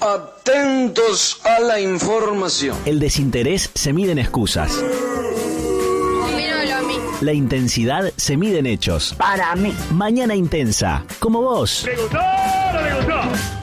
Atentos a la información. El desinterés se mide en excusas. Dímelo a mí. La intensidad se mide en hechos. Para mí. Mañana intensa, como vos. ¿Le gustó o no le gustó?